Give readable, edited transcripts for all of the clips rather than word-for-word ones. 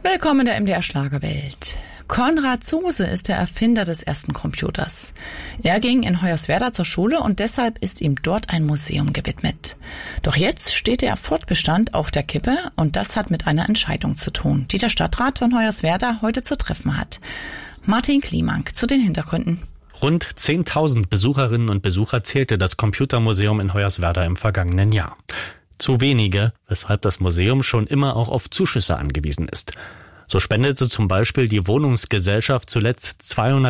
Willkommen in der MDR Schlagerwelt. Konrad Zuse ist der Erfinder des ersten Computers. Er ging in Hoyerswerda zur Schule und deshalb ist ihm dort ein Museum gewidmet. Doch jetzt steht der Fortbestand auf der Kippe und das hat mit einer Entscheidung zu tun, die der Stadtrat von Hoyerswerda heute zu treffen hat. Martin Kliemank zu den Hintergründen. Rund 10.000 Besucherinnen und Besucher zählte das Computermuseum in Hoyerswerda im vergangenen Jahr. Zu wenige, weshalb das Museum schon immer auch auf Zuschüsse angewiesen ist. So spendete zum Beispiel die Wohnungsgesellschaft zuletzt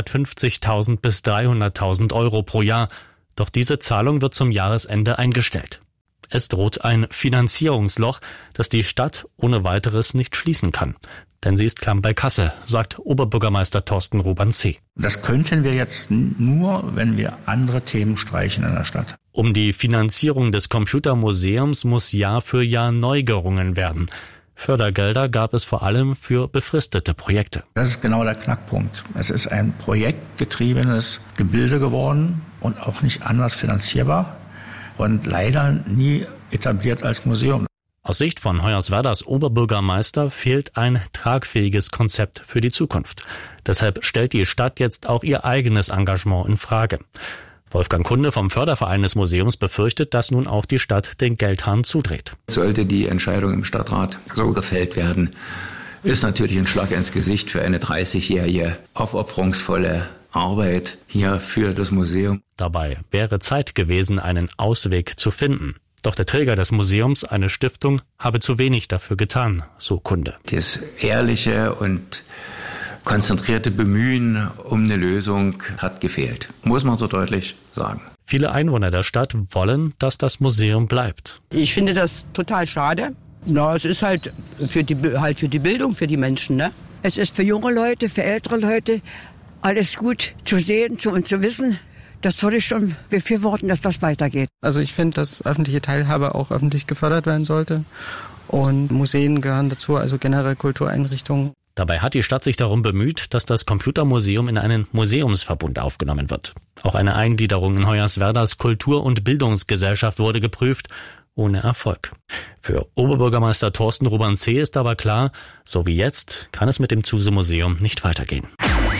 250.000 bis 300.000 Euro pro Jahr. Doch diese Zahlung wird zum Jahresende eingestellt. Es droht ein Finanzierungsloch, das die Stadt ohne weiteres nicht schließen kann. Denn sie ist klamm bei Kasse, sagt Oberbürgermeister Thorsten Ruban-C. Das könnten wir jetzt nur, wenn wir andere Themen streichen in der Stadt. Um die Finanzierung des Computermuseums muss Jahr für Jahr neu gerungen werden. Fördergelder gab es vor allem für befristete Projekte. Das ist genau der Knackpunkt. Es ist ein projektgetriebenes Gebilde geworden und auch nicht anders finanzierbar und leider nie etabliert als Museum. Aus Sicht von Hoyerswerdas Oberbürgermeister fehlt ein tragfähiges Konzept für die Zukunft. Deshalb stellt die Stadt jetzt auch ihr eigenes Engagement in Frage. Wolfgang Kunde vom Förderverein des Museums befürchtet, dass nun auch die Stadt den Geldhahn zudreht. Sollte die Entscheidung im Stadtrat so gefällt werden, ist natürlich ein Schlag ins Gesicht für eine 30-jährige aufopferungsvolle Arbeit hier für das Museum. Dabei wäre Zeit gewesen, einen Ausweg zu finden. Doch der Träger des Museums, eine Stiftung, habe zu wenig dafür getan, so Kunde. Das ehrliche und konzentrierte Bemühen um eine Lösung hat gefehlt, muss man so deutlich sagen. Viele Einwohner der Stadt wollen, dass das Museum bleibt. Ich finde das total schade. Es ist halt für die Bildung, für die Menschen, ne? Es ist für junge Leute, für ältere Leute alles gut zu sehen und zu wissen. Das würde ich schon befürworten, dass das weitergeht. Also ich finde, dass öffentliche Teilhabe auch öffentlich gefördert werden sollte. Und Museen gehören dazu, also generell Kultureinrichtungen. Dabei hat die Stadt sich darum bemüht, dass das Computermuseum in einen Museumsverbund aufgenommen wird. Auch eine Eingliederung in Hoyerswerdas Kultur- und Bildungsgesellschaft wurde geprüft, ohne Erfolg. Für Oberbürgermeister Thorsten Ruban-C. ist aber klar, so wie jetzt kann es mit dem Zuse-Museum nicht weitergehen.